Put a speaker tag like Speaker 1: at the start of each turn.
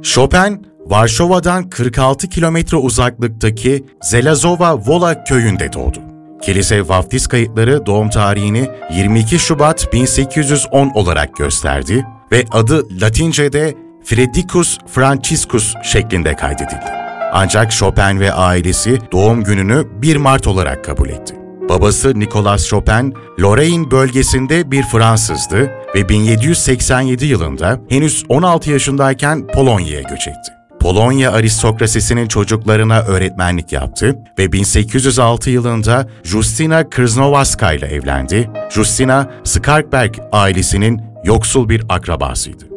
Speaker 1: Chopin, Varşova'dan 46 kilometre uzaklıktaki Zelazowa Wola köyünde doğdu. Kilise vaftiz kayıtları doğum tarihini 22 Şubat 1810 olarak gösterdi ve adı Latince'de Fredicus Franciscus şeklinde kaydedildi. Ancak Chopin ve ailesi doğum gününü 1 Mart olarak kabul etti. Babası Nicolas Chopin, Lorraine bölgesinde bir Fransızdı ve 1787 yılında henüz 16 yaşındayken Polonya'ya göç etti. Polonya aristokrasisinin çocuklarına öğretmenlik yaptı ve 1806 yılında Justyna Krznowska ile evlendi. Justyna, Skarkberg ailesinin yoksul bir akrabasıydı.